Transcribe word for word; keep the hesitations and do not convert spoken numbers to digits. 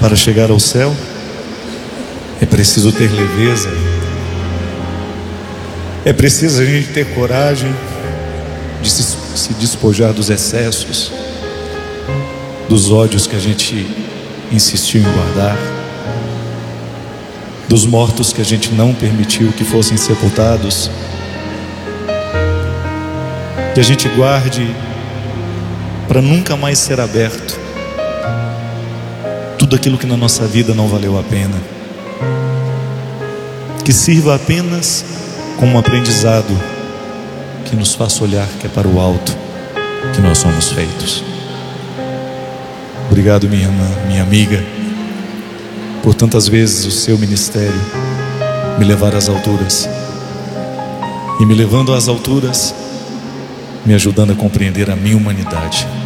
Para chegar ao céu, é preciso ter leveza, é preciso a gente ter coragem de se, se despojar dos excessos, dos ódios que a gente insistiu em guardar, dos mortos que a gente não permitiu que fossem sepultados, que a gente guarde para nunca mais ser aberto tudo aquilo que na nossa vida não valeu a pena, que sirva apenas como um aprendizado que nos faça olhar que é para o alto que nós somos feitos. Obrigado, minha irmã, minha amiga, por tantas vezes o seu ministério me levar às alturas, e me levando às alturas, me ajudando a compreender a minha humanidade.